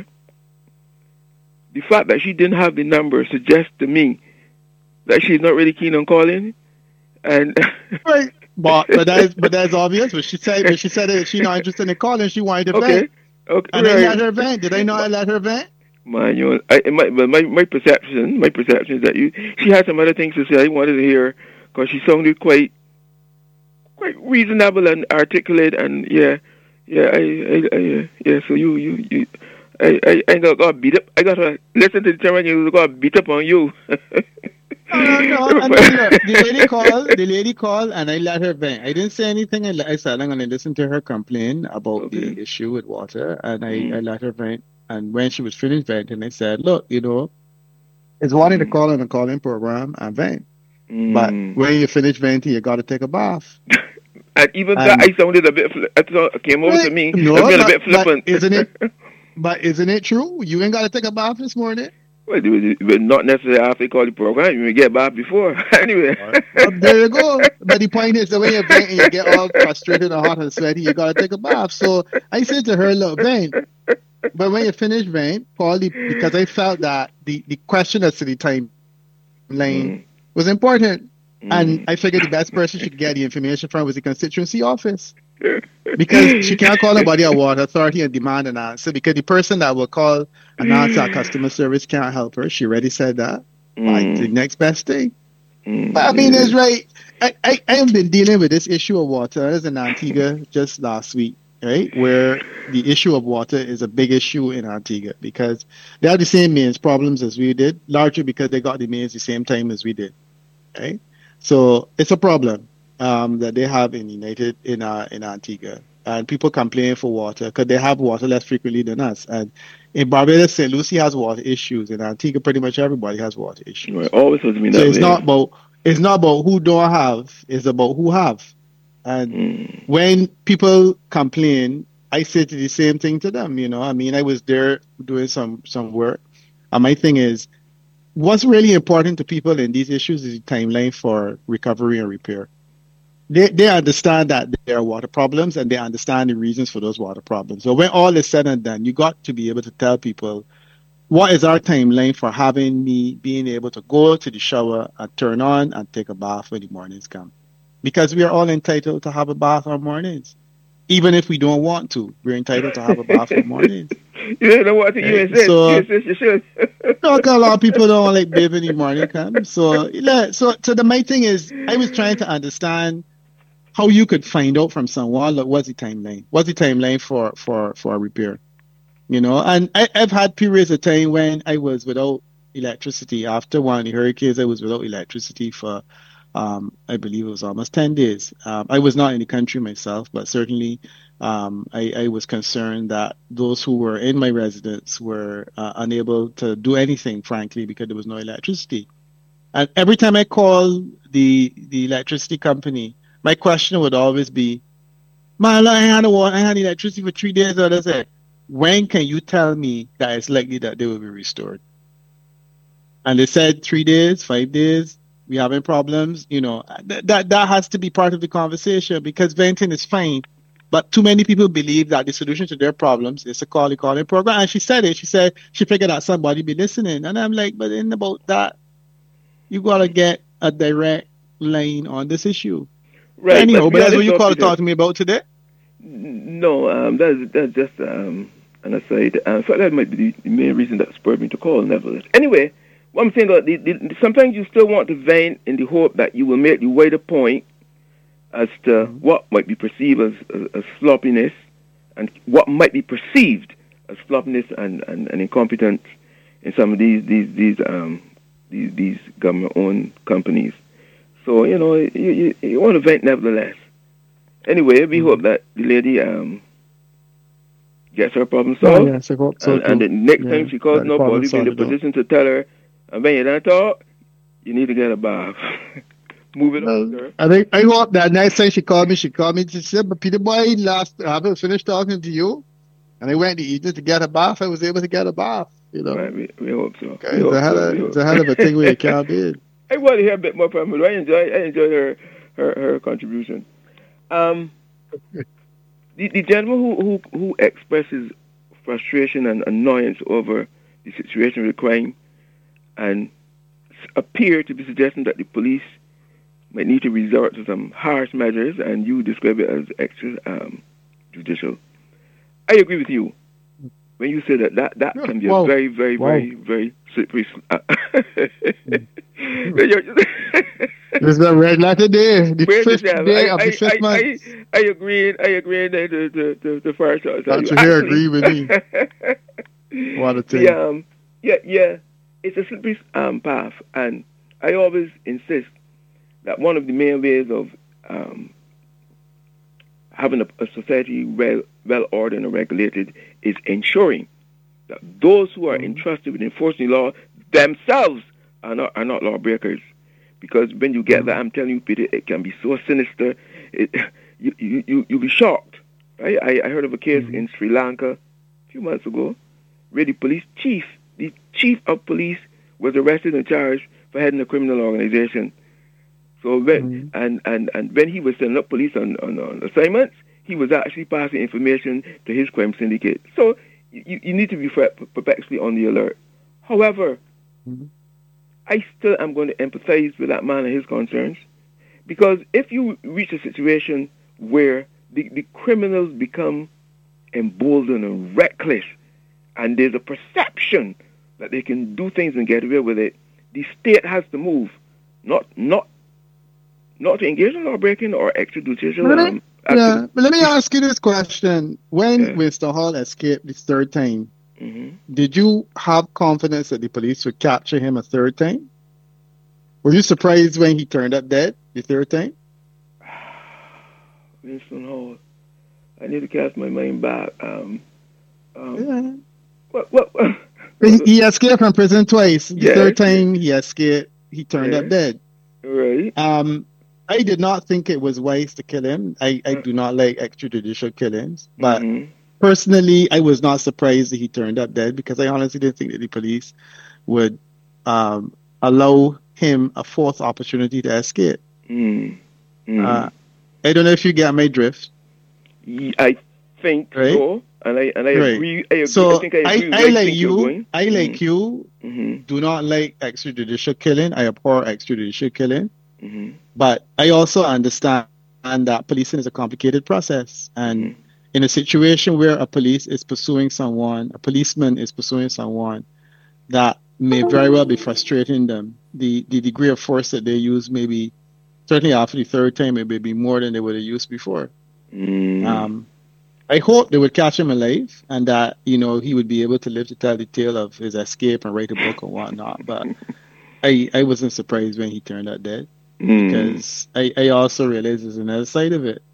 The fact that she didn't have the number suggests to me that she's not really keen on calling, and right. But but that's but that's obvious. But she said but she said that she's not interested in calling. She wanted to okay, vent. okay, And right. I let her vent. Did I not let her vent? Man, you know, I, my, my my perception, my perception is that you she had some other things to say. I wanted to hear because she sounded quite quite reasonable and articulate, and yeah, yeah, I, I, I yeah. So you you you. I, I, I got, got beat up. I got to listen to the term and you got beat up on you. No, no, no. I mean, look, the lady called, the lady called, and I let her vent. I didn't say anything. I, I said I'm going to listen to her complain about Okay. the issue with water, and I, Mm. I let her vent. And when she was finished venting, I said, look, you know, it's wanting to call on a calling program and vent. But Mm. when you finish venting, you got to take a bath. And even And- that, I sounded a bit. Fli- I thought it came over to me. No, I felt a but- bit but flippant. isn't it? But isn't it true? You ain't got to take a bath this morning. Well, but not necessarily after they call the program. You may get back before. Anyway. Well, there you go. But the point is, the way you vent and you get all frustrated and hot and sweaty, you got to take a bath. So I said to her, look, vent. But when you finish vent, call the, because I felt that the, the question as to the timeline mm. was important. Mm. And I figured the best person she could get the information from was the constituency office. Because she can't call nobody at Water Authority and demand an answer, because the person that will call and answer our customer service can't help her. She already said that. Mm. Like the next best thing. Mm. But I mean, it's right. I, I, I have been dealing with this issue of water in Antigua just last week, right? Where the issue of water is a big issue in Antigua because they have the same mains problems as we did, largely because they got the mains the same time as we did, right? So it's a problem. Um, that they have in United in uh, in Antigua, and people complain for water because they have water less frequently than us. And in Barbados, Saint Lucie has water issues. In Antigua, pretty much everybody has water issues. Right. Always has been so that it's way. not about it's not about who don't have. It's about who have. And mm. when people complain, I say to the same thing to them. You know, I mean, I was there doing some some work, and my thing is, what's really important to people in these issues is the timeline for recovery and repair. They they understand that there are water problems and they understand the reasons for those water problems. So when all is said and done, you got to be able to tell people what is our timeline for having me being able to go to the shower and turn on and take a bath when the mornings come. Because we are all entitled to have a bath on mornings. Even if we don't want to, we're entitled to have a bath on mornings. You know what? You insist. So, you insist, you should. No, a lot of people don't like bathing in the morning come. So, yeah, so, so the main thing is, I was trying to understand how you could find out from someone, like, what's the timeline? What's the timeline for, for, for a repair? You know, and I, I've had periods of time when I was without electricity. After one of the hurricanes, I was without electricity for, um, I believe it was almost ten days. Um, I was not in the country myself, but certainly um, I, I was concerned that those who were in my residence were uh, unable to do anything, frankly, because there was no electricity. And every time I call the the electricity company, my question would always be, man, I had water, I had electricity for three days. Or they say, when can you tell me that it's likely that they will be restored? And they said three days, five days, we having problems. You know, th- that that has to be part of the conversation because venting is fine. But too many people believe that the solution to their problems is a call calling program. And she said it. She said she figured out somebody be listening. And I'm like, but in about that, you got to get a direct line on this issue. Right. Anyhow, but, but that's what you called to talk to me about today? No, um, that's, that's just um, an aside. Uh, so that might be the main reason that spurred me to call, nevertheless. Anyway, what I'm saying, uh, the, the, sometimes you still want to vent in the hope that you will make the wider point as to mm-hmm. what might be perceived as, as, as sloppiness and what might be perceived as sloppiness and, and, and incompetence in some of these these these um these, these government-owned companies. So, you know, you, you, you want to vent nevertheless. Anyway, we mm-hmm. hope that the lady um, gets her problem solved. Oh, yes, I hope so and, and the next yeah, time she calls nobody, be in the position to tell her, and when you don't talk, you need to get a bath. Move it well, on, sir. I think I hope that next time she called me, she called me, she said, but Peter Boy, last, I haven't finished talking to you, and I went to evening to get a bath. I was able to get a bath, you know. Right, we, we hope so. Okay, it's, a hell of, it's a hell of a thing where you can't be in. I want to hear a bit more from her. I enjoy, I enjoy her, her, her contribution. Um, the, the gentleman who, who, who expresses frustration and annoyance over the situation with crime and appear to be suggesting that the police might need to resort to some harsh measures, and you describe it as extra um, judicial. I agree with you when you say that that, that yeah, can be wow. a very, very, wow. very, very slippery. This is a red letter day. The Wait fifth I, day I, of the I, fifth I, month. I, I agree. I agree. The the the, the first. Don't you hear? Agree with me. What a thing. Yeah, um, yeah, yeah. It's a slippery um, path, and I always insist that one of the main ways of um, having a, a society well well ordered and regulated is ensuring that those who are mm-hmm. entrusted with enforcing the law themselves are not are not lawbreakers. Because when you get mm-hmm. that, I'm telling you, Peter, it can be so sinister. It, you, you, you, you'll be shocked. Right? I, I heard of a case mm-hmm. in Sri Lanka a few months ago where the police chief the chief of police was arrested and charged for heading a criminal organization. So when mm-hmm. and, and, and when he was sending up police on, on, on assignments, he was actually passing information to his crime syndicate. So you, you need to be perpetually on the alert. However, mm-hmm. I still am going to empathize with that man and his concerns, because if you reach a situation where the, the criminals become emboldened and reckless, and there's a perception that they can do things and get away with it, the state has to move, not not not to engage in law breaking or extrajudicial. Um, yeah, but let me ask you this question: when yeah. Mister Hall escaped the third time, mm-hmm. did you have confidence that the police would capture him a third time? Were you surprised when he turned up dead the third time? Winston Hall, I need to cast my mind back. Um, um, yeah. What? What? what? He, he escaped from prison twice. The yes. third time he escaped, he turned yeah. up dead. Right. Um, I did not think it was wise to kill him. I, I do not like extrajudicial killings. But mm-hmm. personally, I was not surprised that he turned up dead, because I honestly didn't think that the police would um, allow him a fourth opportunity to escape. Mm-hmm. Uh, I don't know if you get my drift. I think right? so. And I and I right. agree. I agree. So I think I agree. I, I like you. I like mm-hmm. you. Mm-hmm. Do not like extrajudicial killing. I abhor extrajudicial killing. Mm-hmm. But I also understand that policing is a complicated process, and mm-hmm. in a situation where a police is pursuing someone, a policeman is pursuing someone, that may very well be frustrating them. The the degree of force that they use may be, certainly after the third time, it may be more than they would have used before. Mm-hmm. Um. I hope they would catch him alive, and that, you know, he would be able to live to tell the tale of his escape and write a book or whatnot. But I I wasn't surprised when he turned out dead, mm. because I, I also realized there's another side of it.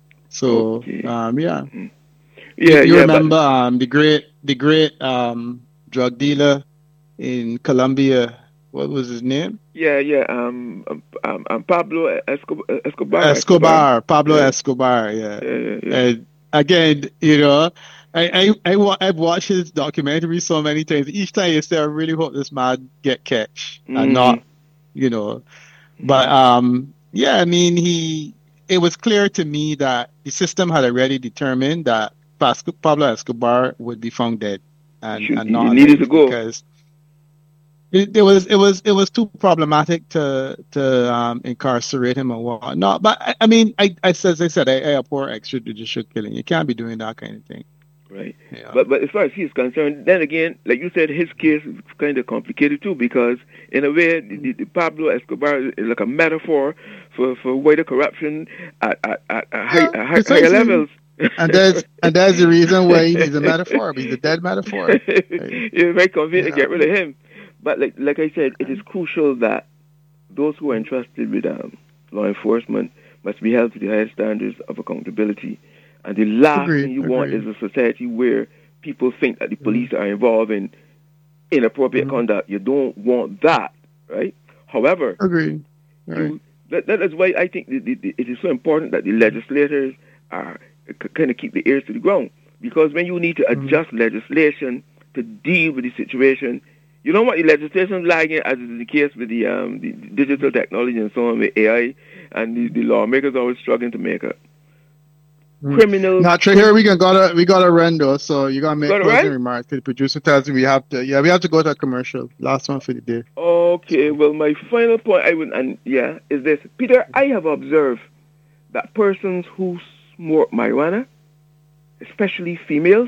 So okay. um yeah, yeah, you, you yeah, remember but... um the great the great um drug dealer in Colombia. What was his name? Yeah, yeah, um, um, um Pablo Escobar. Escobar, Escobar Pablo yeah. Escobar. Yeah. Yeah, yeah, yeah. And, again, you know, I, I, I, I've watched his documentary so many times. Each time I say, I really hope this man get catch mm-hmm. and not, you know. But, um, yeah, I mean, he, it was clear to me that the system had already determined that Pablo Escobar would be found dead and, Should, and not he needed to go. Because it, it was it was it was too problematic to to um, incarcerate him or whatnot. But I, I mean, I, I as I said, I, I abhor extrajudicial killing. You can't be doing that kind of thing. Right. Yeah. But but as far as he's concerned, then again, like you said, his case is kind of complicated too, because in a way, the, the, the Pablo Escobar is like a metaphor for, for wider corruption at at, at, at, high, yeah, at high, higher levels. And that's and that's the reason why he's a metaphor. He's a dead metaphor. Right. It's very convenient yeah. to get rid of him. But like like I said, it is crucial that those who are entrusted with um, law enforcement must be held to the highest standards of accountability. And the last agreed, thing you agreed. want is a society where people think that the police mm-hmm. are involved in inappropriate mm-hmm. conduct. You don't want that, right? However, agreed. Right. You, that, that is why I think the, the, the, it is so important that the legislators are c- kind of keep the ears to the ground. Because when you need to adjust mm-hmm. legislation to deal with the situation, you know what the legislation is lagging, as is the case with the, um, the digital technology and so on, with A I, and the, the lawmakers are always struggling to make it. Mm. Criminals. Not true. Here we can gotta we gotta run though, so you gotta make got closing right? remarks. The producer tells me we have to. Yeah, we have to go to a commercial. Last one for the day. Okay. Well, my final point, I would, and yeah, is this, Peter. I have observed that persons who smoke marijuana, especially females,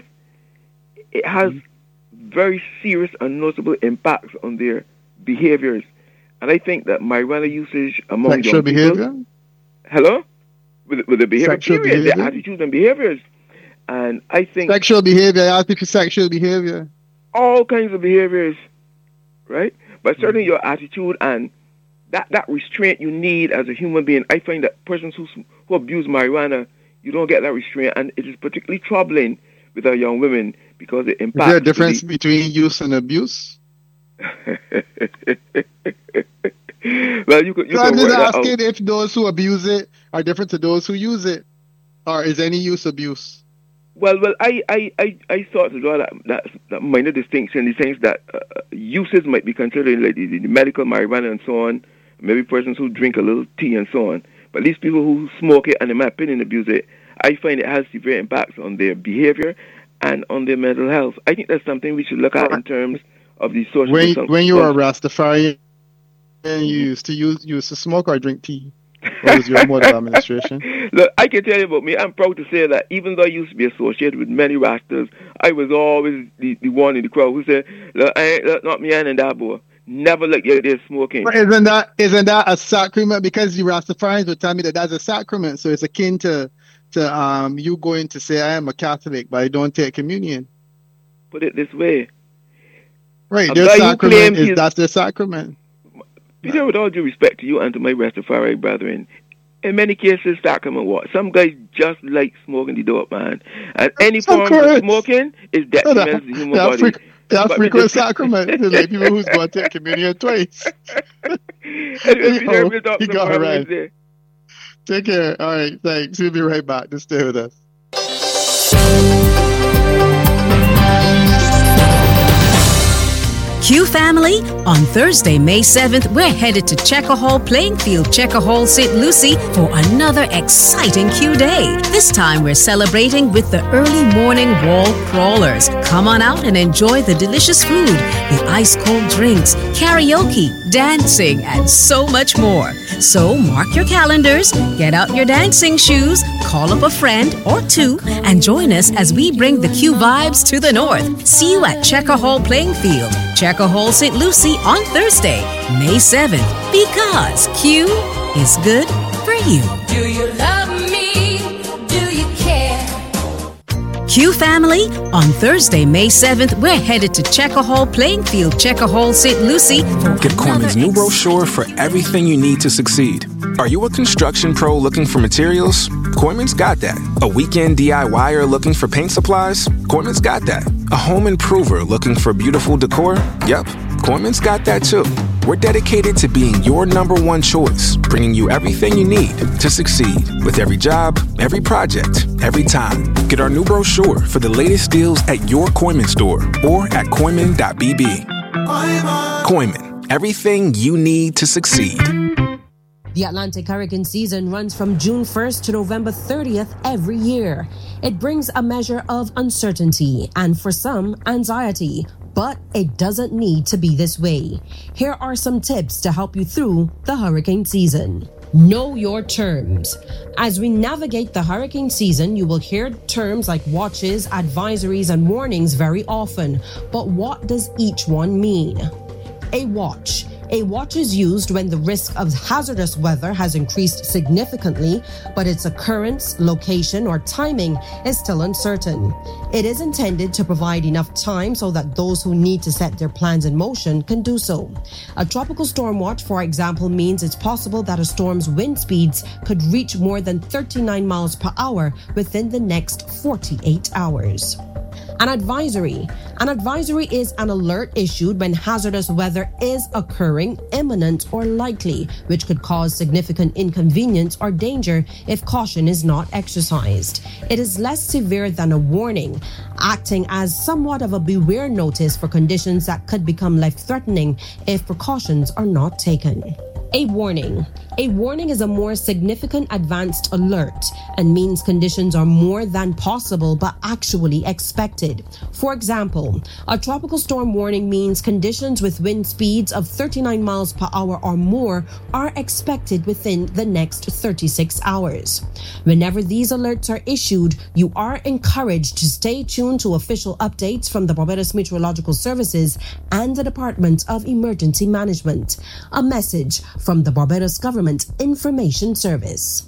it has mm. very serious and noticeable impacts on their behaviors. And I think that marijuana usage among sexual young behavior. people, hello, with with the behavior sexual period, behavior. their attitudes and behaviors, and I think sexual behavior. I ask you for sexual behavior. All kinds of behaviors, right? But certainly mm. your attitude and that that restraint you need as a human being. I find that persons who who abuse marijuana, you don't get that restraint, and it is particularly troubling with our young women because it impacts. Is there a difference the, between use and abuse? Well, you could. You so could I'm just work asking if those who abuse it are different to those who use it, or is any use abuse? Well, well, I, I, I, I thought to draw that, that, that minor distinction in the sense that uh, uses might be considered like the, the medical marijuana and so on, maybe persons who drink a little tea and so on. But these people who smoke it and, in my opinion, abuse it, I find it has severe impacts on their behavior and on their mental health. I think that's something we should look at in terms of the social... When, when you were a Rastafarian, you used to use used to smoke or drink tea? What was your mode of administration? Look, I can tell you about me. I'm proud to say that even though I used to be associated with many Rastas, I was always the, the one in the crowd who said, look, I ain't, look, not me and that boy. Never look you there smoking. But isn't that isn't that a sacrament? Because the Rastafarians would tell me that that's a sacrament, so it's akin to to um you going to say I am a Catholic, but I don't take communion. Put it this way, right? Their sacrament is that's their sacrament. Peter, with all due respect to you and to my Rastafari brethren, in many cases, sacrament what? Some guys just like smoking the dope, man. And any form of smoking is detrimental to the human body. Freak, that frequent sacrament to like people who's going to take communion twice. Yo, you got it right. There. Take care. All right, thanks. We'll be right back. Just stay with us. Q family, on Thursday, May seventh, we're headed to Checker Hall Playing Field, Checker Hall, Saint Lucie for another exciting Q day. This time we're celebrating with the early morning wall crawlers. Come on out and enjoy the delicious food, the ice cold drinks, karaoke, dancing, and so much more. So mark your calendars, get out your dancing shoes, call up a friend or two, and join us as we bring the Q vibes to the north. See you at Checker Hall Playing Field, Checker Hall, Saint Lucie on Thursday, May seventh, because Q is good for you. Do you love me? Do you care? Q family, on Thursday, May seventh, we're headed to Checker Hall Playing Field, Checker Hall, Saint Lucie for Get Corman's new brochure for everything you need to succeed. Are you a construction pro looking for materials? Corman's got that. A weekend DIYer looking for paint supplies? Corman's got that. A home improver looking for beautiful decor? Yep, Corman's got that too. We're dedicated to being your number one choice, bringing you everything you need to succeed with every job, every project, every time. Get our new brochure for the latest deals at your Koyman store or at koyman dot b b. Koyman, everything you need to succeed. The Atlantic hurricane season runs from June first to November thirtieth every year. It brings a measure of uncertainty and, for some, anxiety. But it doesn't need to be this way. Here are some tips to help you through the hurricane season. Know your terms. As we navigate the hurricane season, you will hear terms like watches, advisories, and warnings very often. But what does each one mean? A watch. A watch is used when the risk of hazardous weather has increased significantly, but its occurrence, location, or timing is still uncertain. It is intended to provide enough time so that those who need to set their plans in motion can do so. A tropical storm watch, for example, means it's possible that a storm's wind speeds could reach more than thirty-nine miles per hour within the next forty-eight hours. An advisory. An advisory is an alert issued when hazardous weather is occurring, imminent, or likely, which could cause significant inconvenience or danger if caution is not exercised. It is less severe than a warning, acting as somewhat of a beware notice for conditions that could become life-threatening if precautions are not taken. A warning. A warning is a more significant advanced alert and means conditions are more than possible but actually expected. For example, a tropical storm warning means conditions with wind speeds of thirty-nine miles per hour or more are expected within the next thirty-six hours. Whenever these alerts are issued, you are encouraged to stay tuned to official updates from the Barbados Meteorological Services and the Department of Emergency Management. A message from the Barbados Government Information Service.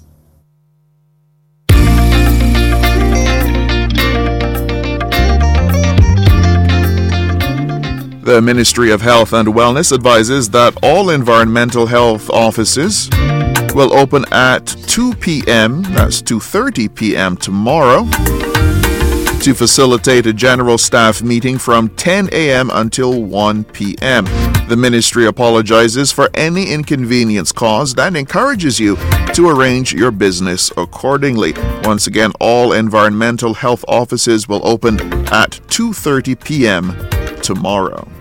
The Ministry of Health and Wellness advises that all environmental health offices will open at two p.m., that's two thirty p.m. tomorrow. to facilitate a general staff meeting from ten a.m. until one p.m. The ministry apologizes for any inconvenience caused and encourages you to arrange your business accordingly. Once again, all environmental health offices will open at two thirty p.m. tomorrow.